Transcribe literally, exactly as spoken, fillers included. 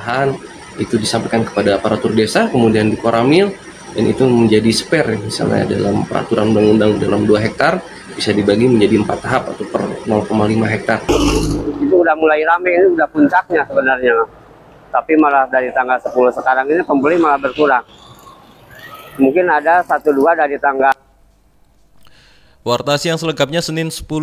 lahan itu disampaikan kepada aparatur desa, kemudian dikoramil, dan itu menjadi spare. Misalnya dalam peraturan undang-undang dalam dua hektar bisa dibagi menjadi empat tahap atau per nol koma lima hektar. Itu udah mulai rame, ini udah puncaknya sebenarnya. Tapi malah dari tanggal sepuluh sekarang ini pembeli malah berkurang. Mungkin ada satu dua dari tanggal. Warta Siang selengkapnya Senin sepuluh